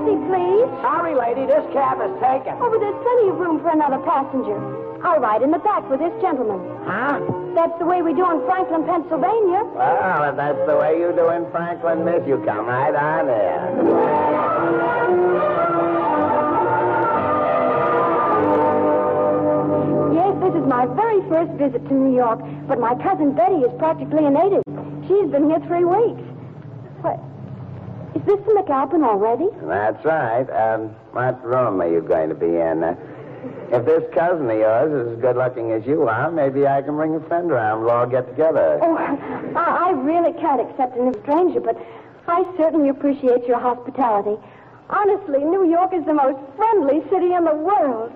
taxi, please. Sorry, lady, this cab is taken. Oh, but there's plenty of room for another passenger. I'll ride in the back with this gentleman. Huh? That's the way we do in Franklin, Pennsylvania. Well, if that's the way you do in Franklin, miss, you come right on in. Yes, this is my very first visit to New York, but my cousin Betty is practically a native. She's been here 3 weeks. What? Is this the McAlpin already? That's right. What room are you going to be in? If this cousin of yours is as good-looking as you are, maybe I can bring a friend around. We'll all get together. Oh, I really can't accept a new stranger, but I certainly appreciate your hospitality. Honestly, New York is the most friendly city in the world.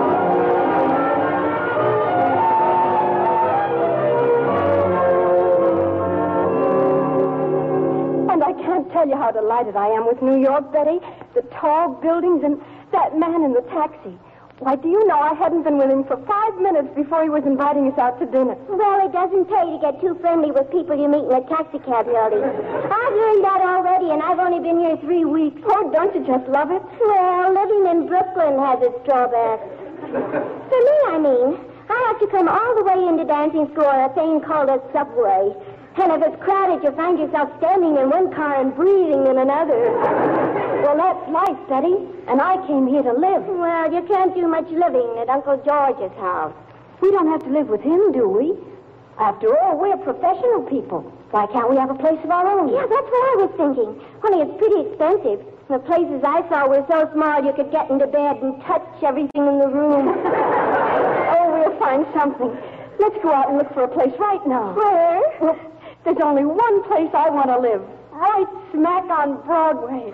And I can't tell you how delighted I am with New York, Betty. The tall buildings and that man in the taxi. Why, do you know I hadn't been with him for 5 minutes before he was inviting us out to dinner? Well, it doesn't pay to get too friendly with people you meet in a taxi cab, Hildy. I've learned that already, and I've only been here 3 weeks. Oh, don't you just love it? Well, living in Brooklyn has its drawbacks. For me, I mean. I have to come all the way into dancing school on a thing called a subway. And if it's crowded, you find yourself standing in one car and breathing in another. Well, that's life, Betty. And I came here to live. Well, you can't do much living at Uncle George's house. We don't have to live with him, do we? After all, we're professional people. Why can't we have a place of our own? Yeah, that's what I was thinking. Only it's pretty expensive. The places I saw were so small you could get into bed and touch everything in the room. Oh, we'll find something. Let's go out and look for a place right now. Where? Well, there's only one place I want to live. Right smack on Broadway.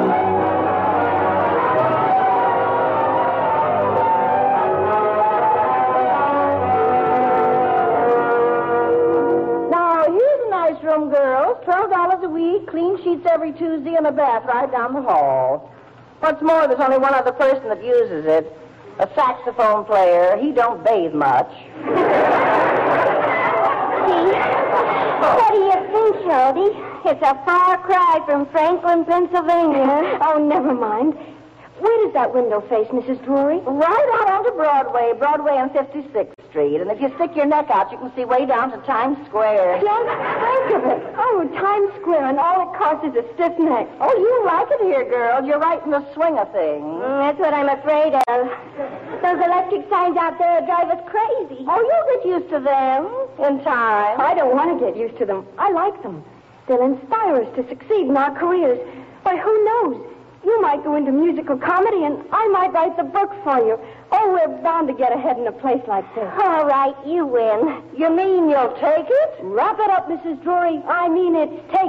Now, here's a nice room, girls. $12 a week, clean sheets every Tuesday, and a bath right down the hall. What's more, there's only one other person that uses it. A saxophone player. He don't bathe much. What do you think, Hildy? It's a far cry from Franklin, Pennsylvania. Oh, never mind. Where does that window face, Mrs. Drury? Right out onto Broadway and 56th Street. And if you stick your neck out, you can see way down to Times Square. Just think of it. Oh, Times Square, and all it costs is a stiff neck. Oh, you like it here, girls. You're right in the swing of things. That's what I'm afraid of. Those electric signs out there drive us crazy. Oh, you'll get used to them in time. I don't want to get used to them. I like them. They'll inspire us to succeed in our careers. Why, who knows? You might go into musical comedy, and I might write the book for you. Oh, we're bound to get ahead in a place like this. All right, you win. You mean you'll take it? Wrap it up, Mrs. Drury. I mean, it's take